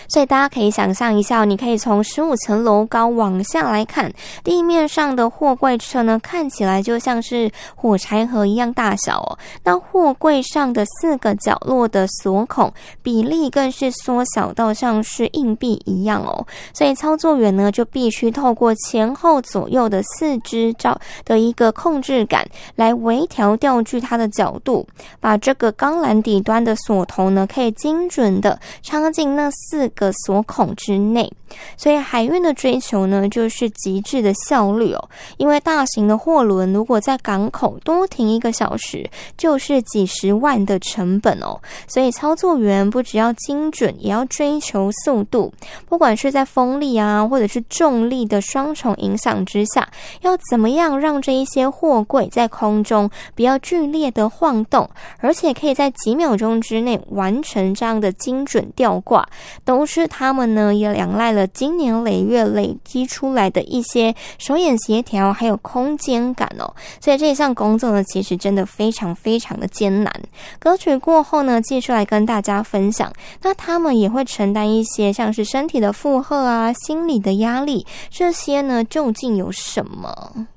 所以大家可以想象一下，你可以从15层楼高往下来看，地面上的货柜车呢，看起来就像是火柴盒一样大小哦。那货柜上的4个角落的锁孔比例更是缩小到像是硬币一样哦。所以操作员呢，就必须透过前后左右的4支的一个控制杆来微调调距它的角度，把这个钢缆底端的锁头呢，可以精准的插进那4个锁孔之内。所以海运的追求呢，就是极致的效率哦。因为大型的货轮如果在港口多停1个小时，就是几十万的成本哦。所以操作员不只要精准，也要追求速度。不管是在风力啊，或者是重力的双重影响之下，要怎么样让这一些货柜在空中不要剧烈的晃动，而且可以在几秒钟之内完成这样的精准吊挂，都是他们呢也仰赖了经年累月累积出来的一些手眼协调还有空间感哦。所以这一项工作呢，其实真的非常非常的艰难。歌曲过后呢，继续来跟大家分享，那他们也会承担一些像是身体的负荷啊、心理的压力，这些呢究竟有什么？